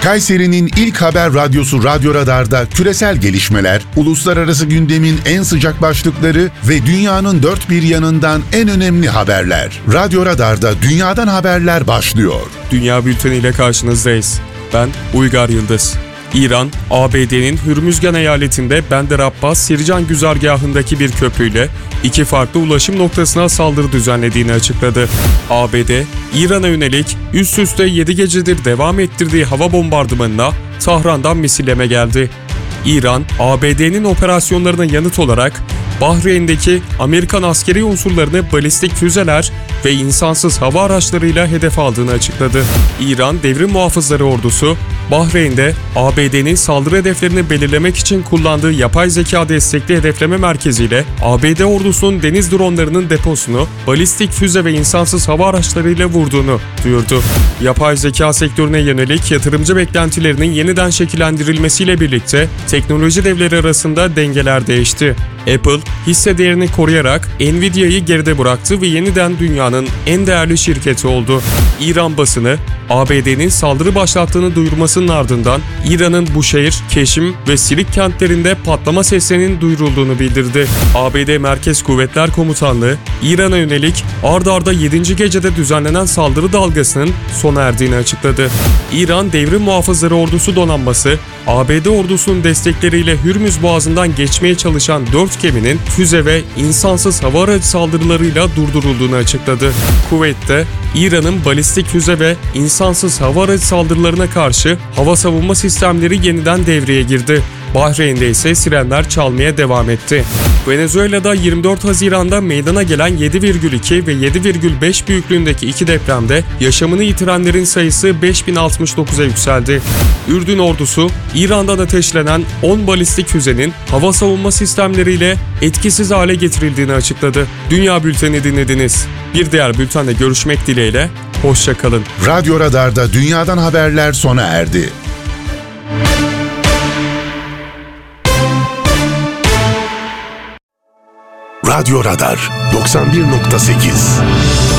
Kayseri'nin ilk haber radyosu Radyo Radar'da küresel gelişmeler, uluslararası gündemin en sıcak başlıkları ve dünyanın dört bir yanından en önemli haberler. Radyo Radar'da dünyadan haberler başlıyor. Dünya Bülteni ile karşınızdayız. Ben Uygar Yıldız. İran, ABD'nin Hürmüzgan eyaletinde Bender Abbas Sircan güzergahındaki bir köprüyle iki farklı ulaşım noktasına saldırı düzenlediğini açıkladı. ABD, İran'a yönelik üst üste 7 gecedir devam ettirdiği hava bombardımanına Tahran'dan misilleme geldi. İran, ABD'nin operasyonlarına yanıt olarak Bahreyn'deki Amerikan askeri unsurlarını balistik füzeler ve insansız hava araçlarıyla hedef aldığını açıkladı. İran Devrim Muhafızları Ordusu, Bahreyn'de ABD'nin saldırı hedeflerini belirlemek için kullandığı yapay zeka destekli hedefleme merkeziyle ABD ordusunun deniz dronlarının deposunu balistik füze ve insansız hava araçlarıyla vurduğunu duyurdu. Yapay zeka sektörüne yönelik yatırımcı beklentilerinin yeniden şekillendirilmesiyle birlikte teknoloji devleri arasında dengeler değişti. Apple, hisse değerini koruyarak Nvidia'yı geride bıraktı ve yeniden dünyanın en değerli şirketi oldu. İran basını, ABD'nin saldırı başlattığını duyurmasının ardından İran'ın Buşehir, Keşim ve Sirik kentlerinde patlama seslerinin duyurulduğunu bildirdi. ABD Merkez Kuvvetler Komutanlığı, İran'a yönelik ard arda 7. gecede düzenlenen saldırı dalgasının sona erdiğini açıkladı. İran Devrim Muhafızları Ordusu donanması, ABD ordusunun destekleriyle Hürmüz Boğazı'ndan geçmeye çalışan 4 geminin füze ve insansız hava aracı saldırılarıyla durdurulduğunu açıkladı. Kuveyt'te İran'ın balistik füze ve insansız hava aracı saldırılarına karşı hava savunma sistemleri yeniden devreye girdi. Bahreyn'de ise sirenler çalmaya devam etti. Venezuela'da 24 Haziran'da meydana gelen 7,2 ve 7,5 büyüklüğündeki iki depremde yaşamını yitirenlerin sayısı 5069'a yükseldi. Ürdün ordusu, İran'dan ateşlenen 10 balistik füzenin hava savunma sistemleriyle etkisiz hale getirildiğini açıkladı. Dünya Bülteni dinlediniz. Bir diğer bültenle görüşmek dileğiyle, hoşça kalın. Radyo Radar'da dünyadan haberler sona erdi. Radyo Radar 91.8